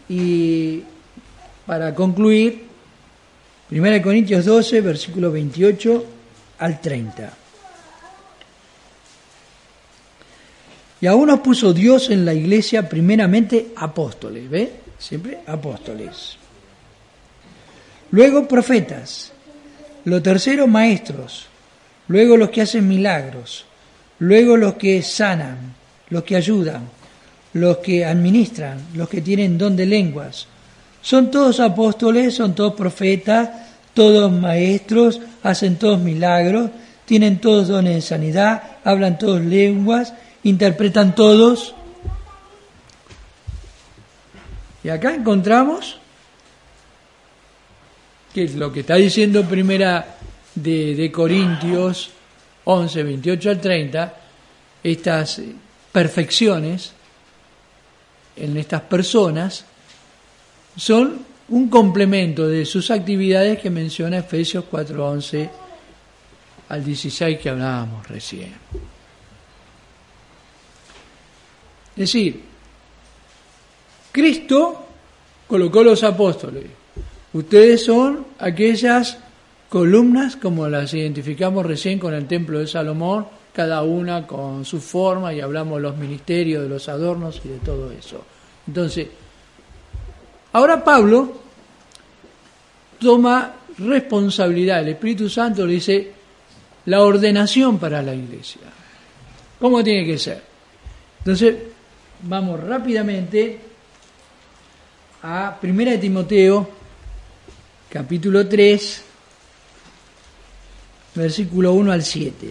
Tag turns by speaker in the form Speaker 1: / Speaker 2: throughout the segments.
Speaker 1: Y para concluir, 1 Corintios 12, versículo 28 al 30. Y aún nos puso Dios en la iglesia primeramente apóstoles, ¿ve? Siempre apóstoles. Luego profetas. Lo tercero maestros. Luego los que hacen milagros. Luego los que sanan, los que ayudan, los que administran, los que tienen don de lenguas. Son todos apóstoles, son todos profetas, todos maestros, hacen todos milagros, tienen todos dones de sanidad, hablan todos lenguas, interpretan todos. Y acá encontramos que es lo que está diciendo primera de Corintios 11, 28 al 30, estas perfecciones en estas personas son un complemento de sus actividades que menciona Efesios 4, 11 al 16 que hablábamos recién. Es decir, Cristo colocó los apóstoles. Ustedes son aquellas columnas, como las identificamos recién con el templo de Salomón, cada una con su forma, y hablamos de los ministerios, de los adornos y de todo eso. Entonces, ahora Pablo toma responsabilidad. El Espíritu Santo le dice la ordenación para la iglesia. ¿Cómo tiene que ser? Entonces, vamos rápidamente a 1 Timoteo, capítulo 3, versículo 1 al 7.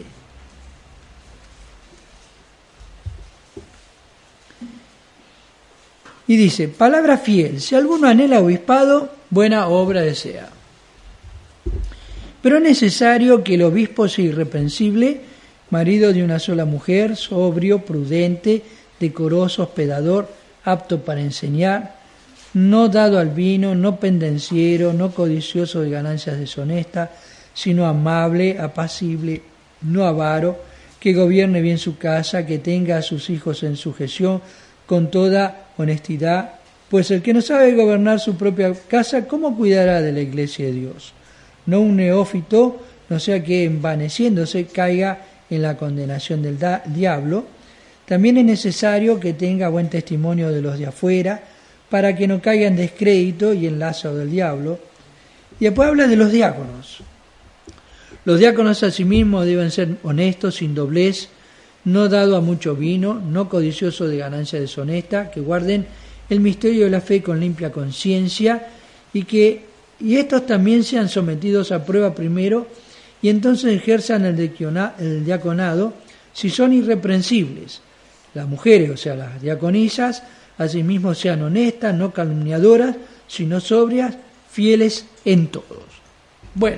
Speaker 1: Y dice, palabra fiel, si alguno anhela obispado, buena obra desea. Pero es necesario que el obispo sea irreprensible, marido de una sola mujer, sobrio, prudente, decoroso, hospedador, apto para enseñar, no dado al vino, no pendenciero, no codicioso de ganancias deshonestas, sino amable, apacible, no avaro, que gobierne bien su casa, que tenga a sus hijos en sujeción con toda honestidad, pues el que no sabe gobernar su propia casa, ¿cómo cuidará de la iglesia de Dios? No un neófito, no sea que envaneciéndose caiga en la condenación del diablo. También es necesario que tenga buen testimonio de los de afuera, para que no caiga en descrédito y en lazo del diablo. Y después habla de los diáconos. Los diáconos asimismo deben ser honestos, sin doblez, no dado a mucho vino, no codicioso de ganancia deshonesta, que guarden el misterio de la fe con limpia conciencia, y estos también sean sometidos a prueba primero, y entonces ejerzan el diaconado, si son irreprensibles. Las mujeres, o sea, las diaconisas, asimismo sean honestas, no calumniadoras, sino sobrias, fieles en todos. Bueno,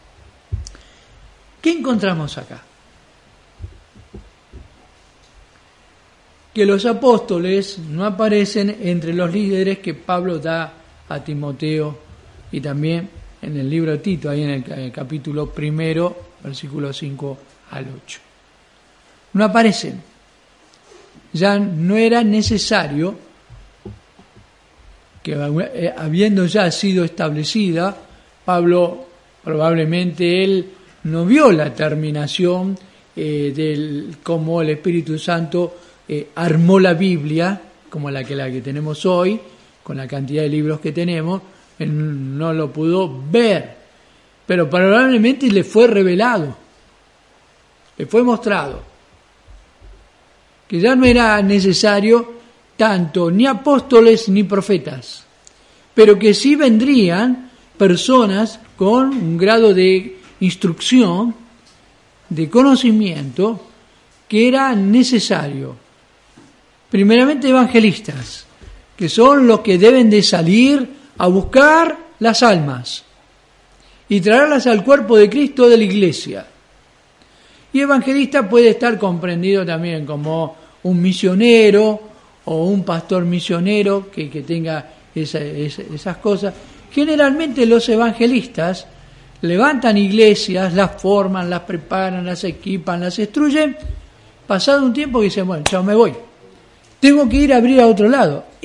Speaker 1: ¿qué encontramos acá? Que los apóstoles no aparecen entre los líderes que Pablo da a Timoteo y también en el libro de Tito, ahí en el capítulo 1, versículos 5 al 8. No aparecen. Ya no era necesario que, habiendo ya sido establecida, Pablo probablemente él no vio la terminación del cómo el Espíritu Santo armó la Biblia, como la que tenemos hoy, con la cantidad de libros que tenemos. Él no lo pudo ver, pero probablemente le fue revelado, le fue mostrado, que ya no era necesario tanto ni apóstoles ni profetas, pero que sí vendrían personas con un grado de instrucción, de conocimiento, que era necesario. Primeramente evangelistas, que son los que deben de salir a buscar las almas y traerlas al cuerpo de Cristo de la iglesia. Y evangelista puede estar comprendido también como un misionero o un pastor misionero que tenga esas cosas. Generalmente los evangelistas levantan iglesias, las forman, las preparan, las equipan, las instruyen. Pasado un tiempo dicen, bueno, chao, me voy. Tengo que ir a abrir a otro lado.